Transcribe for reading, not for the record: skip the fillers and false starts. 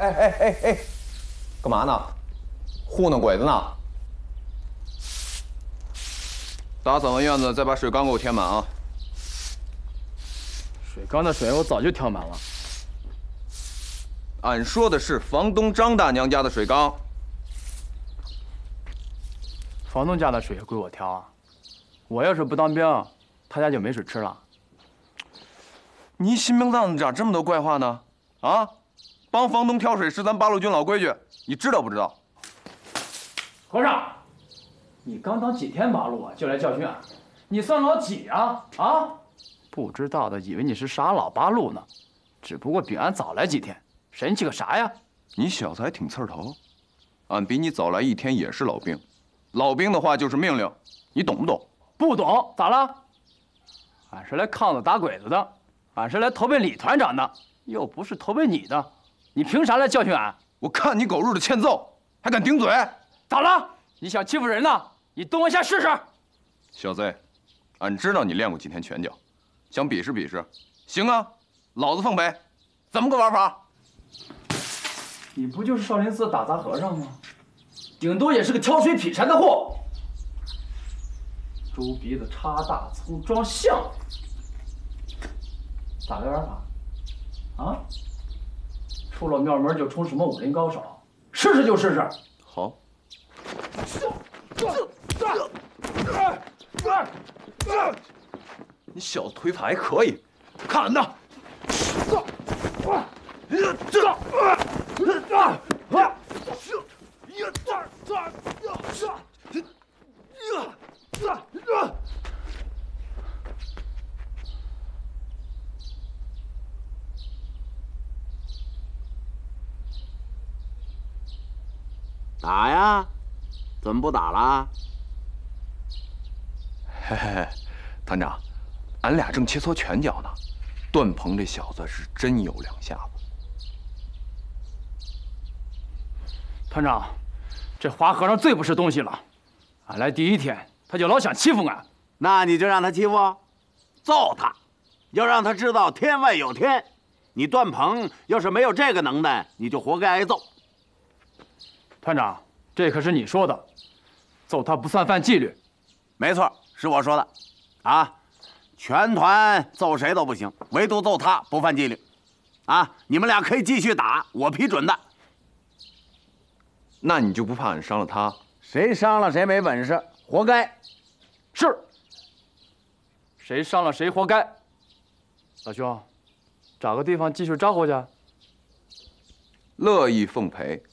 哎，干嘛呢？糊弄鬼子呢？打扫完院子，再把水缸给我填满啊！ 水缸的水我早就调满了。 俺说的是房东张大娘家的水缸。 房东家的水也归我挑啊！我要是不当兵，他家就没水吃了。 你心明脏子长这么多怪话呢？啊，帮房东挑水是咱八路军老规矩，你知道不知道？ 和尚，你刚当几天八路啊，就来教训俺？你算老几啊？啊！不知道的以为你是傻老八路呢，只不过比俺早来几天，神气个啥呀？ 你小子还挺刺儿头，俺比你早来一天也是老兵，老兵的话就是命令，你懂不懂？ 不懂咋了？俺是来抗子打鬼子的，俺是来投奔李团长的，又不是投奔你的，你凭啥来教训俺？ 我看你狗日的欠揍，还敢顶嘴！ 咋了？你想欺负人呢？你动一下试试！ 小子，俺知道你练过几天拳脚，想比试比试，行啊，老子奉陪。怎么个玩法？ 你不就是少林寺打杂和尚吗？顶多也是个挑水劈柴的货。猪鼻子插大葱装象，咋个玩法？啊？出了庙门就冲什么武林高手？试试就试试。 好。你小子腿法还可以，看俺的！ 打呀？怎么不打了？ 嘿嘿，团长，俺俩正切磋拳脚呢。段鹏这小子是真有两下子。 团长，这花和尚最不是东西了。俺来第一天，他就老想欺负俺。 那你就让他欺负，揍他，要让他知道天外有天。你段鹏要是没有这个能耐，你就活该挨揍。 团长，这可是你说的，揍他不算犯纪律。 没错，是我说的。啊，全团揍谁都不行，唯独揍他不犯纪律。啊，你们俩可以继续打，我批准的。 那你就不怕俺伤了他？ 谁伤了谁没本事，活该。 是。谁伤了谁活该。老兄，找个地方继续招呼去。 乐意奉陪。